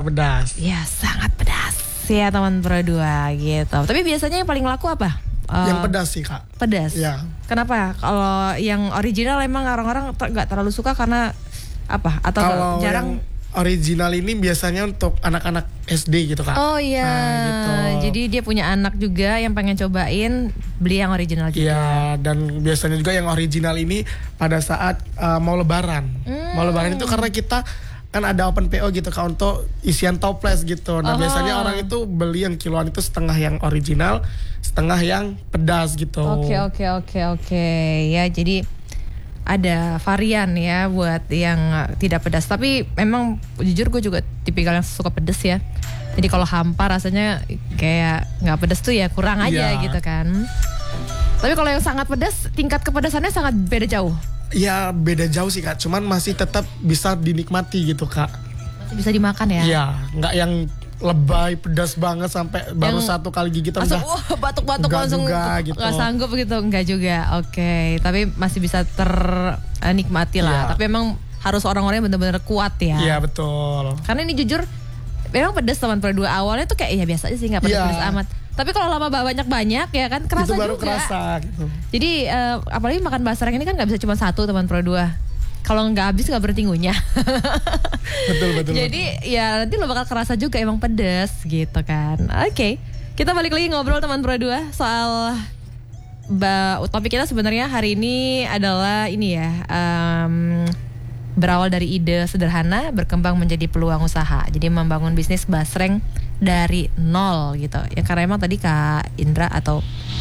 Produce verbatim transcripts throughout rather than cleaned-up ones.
pedas. Ya sangat pedas ya teman Pro dua gitu. Tapi biasanya yang paling laku apa? Uh, yang pedas sih kak. Pedas. Ya. Kenapa? Kalau yang original emang orang-orang nggak terlalu suka karena apa? Atau kalau jarang? Yang original ini biasanya untuk anak-anak S D gitu kak. Oh iya. Nah, gitu. Jadi dia punya anak juga yang pengen cobain, beli yang original juga. Iya, dan biasanya juga yang original ini pada saat uh, mau lebaran. Hmm. Mau lebaran itu karena kita kan ada open P O gitu kak untuk isian toples gitu. Nah oh. biasanya orang itu beli yang kiloan itu setengah yang original, setengah yang pedas gitu. Oke okay, oke okay, oke okay, oke okay. Ya jadi ada varian ya buat yang tidak pedas. Tapi memang jujur gue juga tipikal yang suka pedas ya. Jadi kalau hampa rasanya kayak nggak pedas tuh ya kurang aja yeah. gitu kan. Tapi kalau yang sangat pedas, tingkat kepedasannya sangat beda jauh. Ya beda jauh sih kak. Cuman masih tetap bisa dinikmati gitu kak. Masih bisa dimakan ya? Iya, nggak yang lebay pedas banget sampai yang baru satu kali gigitan langsung udah oh, batuk-batuk langsung juga, gitu. Gak sanggup gitu, enggak juga. Oke, okay. Tapi masih bisa ternikmati lah. Yeah. Tapi emang harus orang-orang yang benar-benar kuat ya. Iya yeah, betul. Karena ini jujur memang pedas teman Pro dua awalnya tuh kayak ya biasa aja sih, nggak pedas-pedas yeah. amat. Tapi kalau lama banyak-banyak ya kan kerasa itu baru juga. kerasa gitu. Jadi uh, apalagi makan basreng ini kan nggak bisa cuma satu teman Pro dua. Kalau nggak habis nggak berhenti ngunyah. Betul betul. Jadi betul. ya nanti lo bakal kerasa juga emang pedes gitu kan. Oke, okay. Kita balik lagi ngobrol teman Pro dua soal ba- topik kita sebenarnya hari ini adalah ini ya um, berawal dari ide sederhana berkembang menjadi peluang usaha. Jadi membangun bisnis basreng dari nol gitu. Ya karena emang tadi Kak Indra atau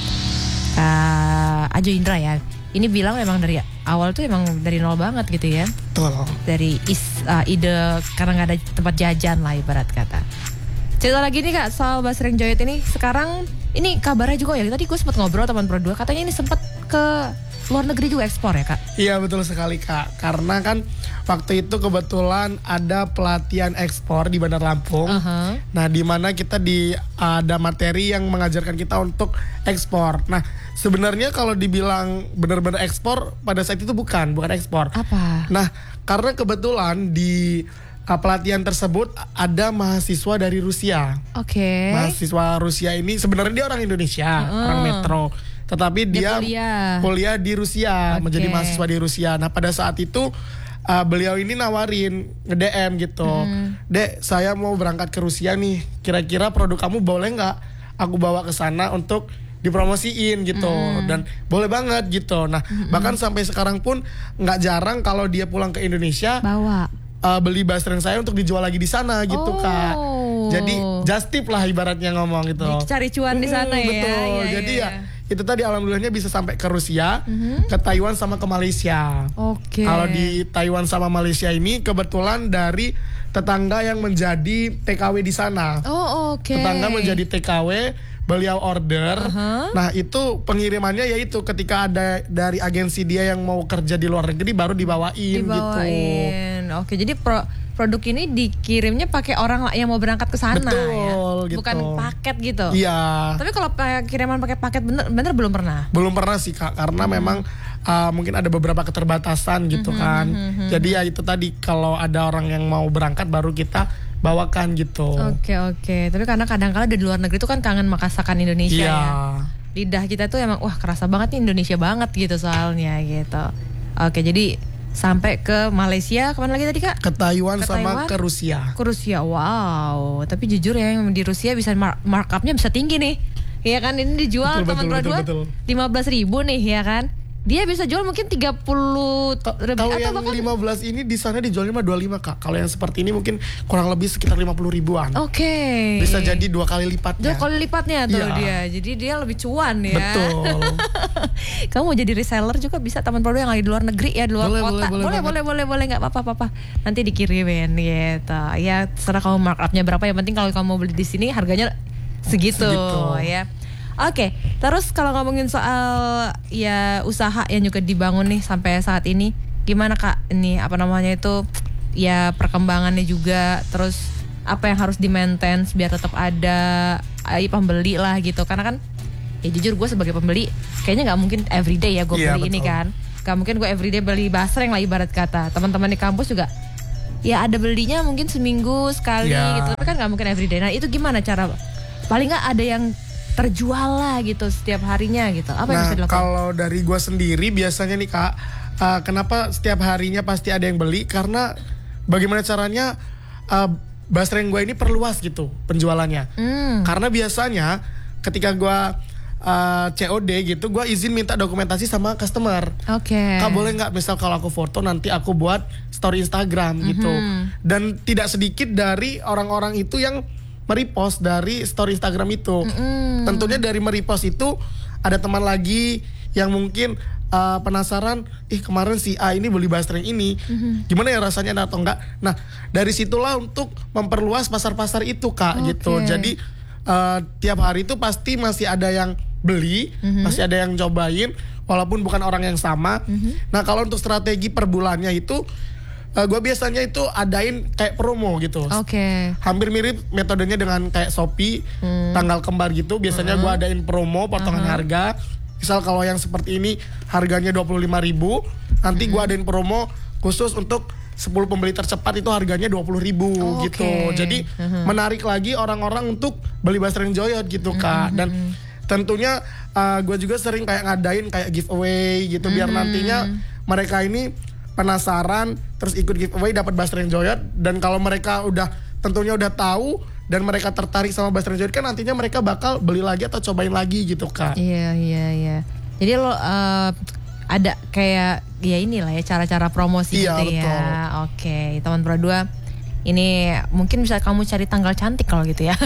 Kak Ajo Indra ya. Ini bilang memang dari awal tuh emang dari nol banget gitu ya. Betul. Dari is, uh, ide karena nggak ada tempat jajan lah ibarat kata. Cerita lagi nih Kak soal basreng Joyet ini. Sekarang ini kabarnya juga ya. Tadi gue sempat ngobrol teman Pro dua. Katanya ini sempat ke luar negeri juga ekspor ya Kak? Iya betul sekali Kak. Karena kan waktu itu kebetulan ada pelatihan ekspor di Bandar Lampung. Uh-huh. Nah di mana kita di ada materi yang mengajarkan kita untuk ekspor. Nah sebenarnya kalau dibilang benar-benar ekspor pada saat itu bukan, bukan ekspor. Apa? Nah karena kebetulan di uh, pelatihan tersebut ada mahasiswa dari Rusia. Oke. Okay. Mahasiswa Rusia ini sebenarnya dia orang Indonesia, uh-huh. orang Metro. Tetapi dia, dia kuliah. kuliah di Rusia, okay. menjadi mahasiswa di Rusia. Nah pada saat itu uh, beliau ini nawarin nge-D M gitu, hmm. Dek saya mau berangkat ke Rusia nih, kira-kira produk kamu boleh nggak aku bawa ke sana untuk dipromosiin gitu, hmm. dan boleh banget gitu. Nah hmm. bahkan sampai sekarang pun nggak jarang kalau dia pulang ke Indonesia bawa uh, beli basreng saya untuk dijual lagi di sana gitu oh. Kak. Jadi just tip lah ibaratnya ngomong gitu. Cari cuan di sana hmm, ya. Betul. Ya, Jadi ya. ya itu tadi alhamdulillahnya bisa sampai ke Rusia, mm-hmm. ke Taiwan sama ke Malaysia. Oke. Okay. Kalau di Taiwan sama Malaysia ini kebetulan dari tetangga yang menjadi T K W di sana. Oh oke. Okay. Tetangga menjadi T K W, beliau order. Uh-huh. Nah itu pengirimannya yaitu ketika ada dari agensi dia yang mau kerja di luar negeri baru dibawain, dibawain. gitu. Oke jadi pro produk ini dikirimnya pakai orang yang mau berangkat ke sana ya, gitu. Bukan paket gitu. Iya. Tapi kalau kiriman pakai paket bener, bener belum pernah. Belum pernah sih Kak, karena hmm. memang uh, mungkin ada beberapa keterbatasan gitu hmm, kan. Hmm, hmm, Jadi ya itu tadi kalau ada orang yang mau berangkat baru kita bawakan gitu. Oke oke. Tapi karena kadang-kadang di luar negeri itu kan kangen masakan Indonesia iya. ya. Lidah kita tuh emang wah kerasa banget nih Indonesia banget gitu soalnya gitu. Oke jadi sampai ke Malaysia, kemana lagi tadi Kak? Ke Taiwan ke sama Taiwan? ke Rusia. Ke Rusia, wow. Tapi jujur ya, yang di Rusia bisa mar- markupnya bisa tinggi nih. Iya kan, ini dijual teman Pro dua lima belas ribu nih ya kan. Dia bisa jual mungkin tiga puluh ribu. Kalau yang bahkan lima belas ini di sana dijualnya dua puluh lima Kak. Kalau yang seperti ini mungkin kurang lebih sekitar lima puluh ribuan. Oke. Okay. Bisa jadi dua kali lipatnya. Dua kali lipatnya tuh ya. dia. Jadi dia lebih cuan ya. Betul. Kamu mau jadi reseller juga bisa teman Pro dua yang lagi di luar negeri ya, di luar boleh, kota. Boleh, boleh, boleh, boleh, boleh, nggak apa-apa, nanti dikirimin gitu. Ya terserah kamu markupnya berapa. Yang penting kalau kamu mau beli di sini harganya segitu, segitu. Ya. Oke, okay, terus kalau ngomongin soal ya usaha yang juga dibangun nih sampai saat ini, gimana Kak? Ini apa namanya itu ya perkembangannya juga, terus apa yang harus di-maintain biar tetap ada ay, pembeli lah gitu. Karena kan ya jujur gue sebagai pembeli kayaknya nggak mungkin everyday ya gue iya, beli betul. Ini kan, nggak mungkin gue everyday beli basreng lah ibarat kata. Teman-teman di kampus juga ya ada belinya mungkin seminggu sekali ya. Gitu, tapi kan nggak mungkin everyday. Nah itu gimana cara? Paling nggak ada yang terjual lah gitu setiap harinya gitu. Apa yang nah, bisa dilakukan? Kalau dari gue sendiri biasanya nih Kak, uh, kenapa setiap harinya pasti ada yang beli? Karena bagaimana caranya uh, Basreng gue ini perluas gitu penjualannya. Hmm. Karena biasanya ketika gue uh, C O D gitu, gue izin minta dokumentasi sama customer. Oke. Okay. Kak boleh nggak misal kalau aku foto nanti aku buat story Instagram gitu. Mm-hmm. Dan tidak sedikit dari orang-orang itu yang merepost dari story Instagram itu. Mm-hmm. Tentunya dari merepost itu ada teman lagi yang mungkin uh, penasaran, ih kemarin si A ini beli Basreng ini, mm-hmm. gimana ya rasanya atau enggak. Nah dari situlah untuk memperluas pasar-pasar itu Kak. Okay. Gitu. Jadi uh, tiap hari itu pasti masih ada yang beli, mm-hmm. masih ada yang cobain, walaupun bukan orang yang sama. Mm-hmm. Nah kalau untuk strategi per bulannya itu Uh, gue biasanya itu adain kayak promo gitu. Oke. Okay. Hampir mirip metodenya dengan kayak Shopee, hmm. tanggal kembar gitu. Biasanya uh-huh. gue adain promo, potongan uh-huh. harga. Misal kalau yang seperti ini harganya dua puluh lima ribu, nanti uh-huh. gue adain promo khusus untuk sepuluh pembeli tercepat itu harganya dua puluh ribu oh, gitu. Okay. Jadi uh-huh. menarik lagi orang-orang untuk beli Basreng Joyot gitu Kak. Uh-huh. Dan tentunya uh, gue juga sering kayak ngadain kayak giveaway gitu, uh-huh. biar nantinya mereka ini penasaran terus ikut giveaway dapat Basreng Joyot. Dan kalau mereka udah tentunya udah tahu dan mereka tertarik sama Basreng Joyot kan nantinya mereka bakal beli lagi atau cobain lagi gitu Kak. Iya iya iya. Jadi lo uh, ada kayak ya inilah ya cara-cara promosi iya, gitu betul. Ya. Oke, teman Pro dua ini mungkin bisa kamu cari tanggal cantik kalau gitu ya.